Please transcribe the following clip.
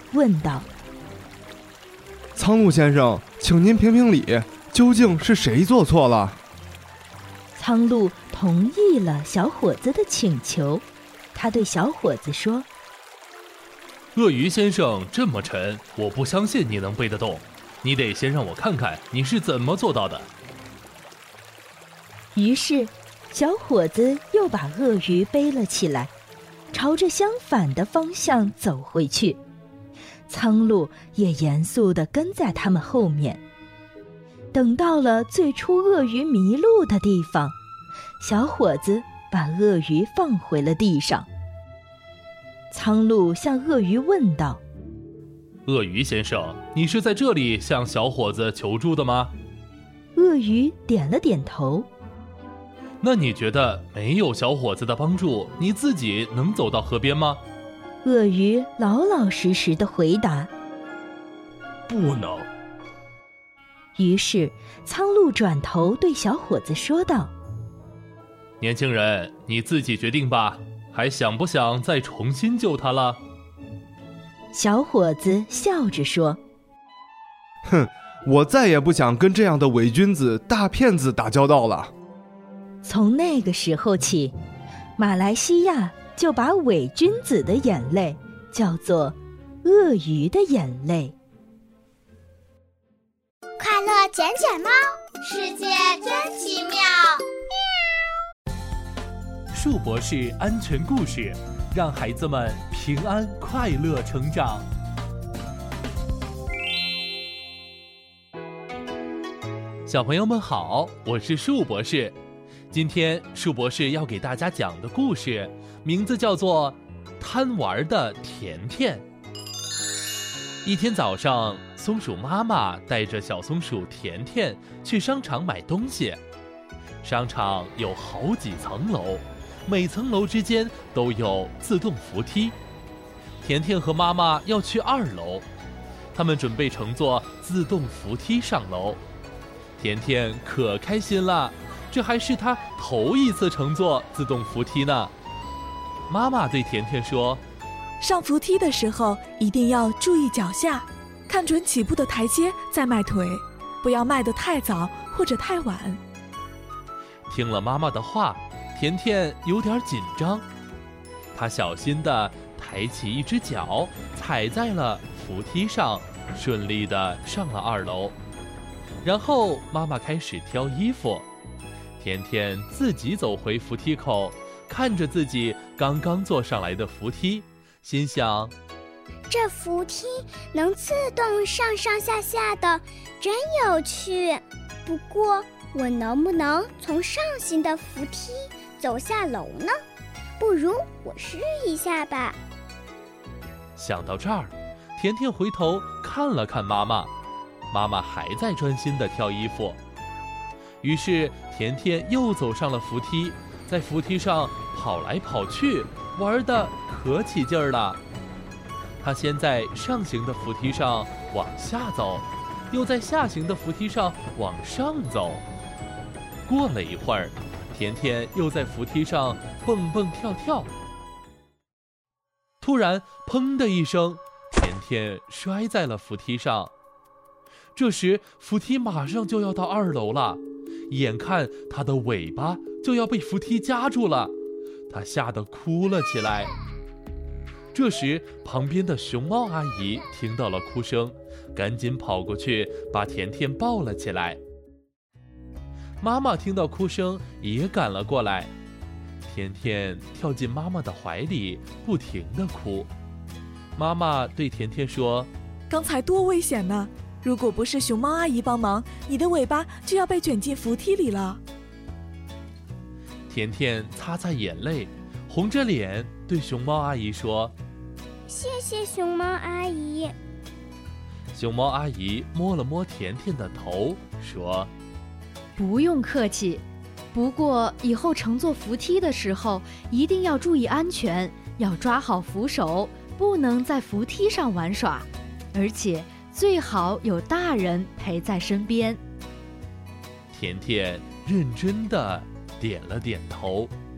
问道： 苍鹭先生，请您评评理，究竟是谁做错了？ 苍鹭同意了小伙子的请求，他对小伙子说： 鳄鱼先生这么沉，我不相信你能背得动，你得先让我看看你是怎么做到的。 于是小伙子又把鳄鱼背了起来，朝着相反的方向走回去。苍鹭也严肃地跟在他们后面。等到了最初鳄鱼迷路的地方，小伙子把鳄鱼放回了地上。苍鹭向鳄鱼问道： 鳄鱼先生，你是在这里向小伙子求助的吗？ 鳄鱼点了点头。 那你觉得没有小伙子的帮助，你自己能走到河边吗？ 鳄鱼老老实实地回答： 不能。 于是苍鹭转头对小伙子说道： 年轻人，你自己决定吧，还想不想再重新救他了？ 小伙子笑着说： 哼，我再也不想跟这样的伪君子、大骗子打交道了。 从那个时候起，马来西亚就把伪君子的眼泪叫做鳄鱼的眼泪。 快乐捡捡猫，世界真奇妙。 树博士安全故事，让孩子们平安快乐成长。小朋友们好，我是树博士。今天树博士要给大家讲的故事名字叫做贪玩的甜甜。一天早上，松鼠妈妈带着小松鼠甜甜去商场买东西。商场有好几层楼，每层楼之间都有自动扶梯。甜甜和妈妈要去2楼，他们准备乘坐自动扶梯上楼。甜甜可开心了，这还是她头一次乘坐自动扶梯呢。妈妈对甜甜说： 上扶梯的时候一定要注意脚下，看准起步的台阶再迈腿，不要迈得太早或者太晚。 听了妈妈的话，甜甜有点紧张，她小心地抬起一只脚，踩在了扶梯上，顺利地上了2楼。然后妈妈开始挑衣服，甜甜自己走回扶梯口，看着自己刚刚坐上来的扶梯，心想： 这扶梯能自动上上下下的，真有趣。不过我能不能从上行的扶梯走下楼呢？不如我试一下吧。 想到这儿，甜甜回头看了看妈妈，妈妈还在专心地挑衣服。于是甜甜又走上了扶梯，在扶梯上跑来跑去，玩得可起劲儿了。她先在上行的扶梯上往下走，又在下行的扶梯上往上走。过了一会儿，甜甜又在扶梯上蹦蹦跳跳。突然，砰的一声，甜甜摔在了扶梯上。这时，扶梯马上就要到2楼了，眼看她的尾巴就要被扶梯夹住了，她吓得哭了起来。这时，旁边的熊猫阿姨听到了哭声，赶紧跑过去把甜甜抱了起来。妈妈听到哭声也赶了过来，甜甜跳进妈妈的怀里，不停地哭。妈妈对甜甜说： 刚才多危险呢！如果不是熊猫阿姨帮忙，你的尾巴就要被卷进扶梯里了。 甜甜擦擦眼泪，红着脸对熊猫阿姨说： 谢谢熊猫阿姨。 熊猫阿姨摸了摸甜甜的头，说： 不用客气，不过以后乘坐扶梯的时候一定要注意安全，要抓好扶手，不能在扶梯上玩耍，而且最好有大人陪在身边。 甜甜认真地点了点头。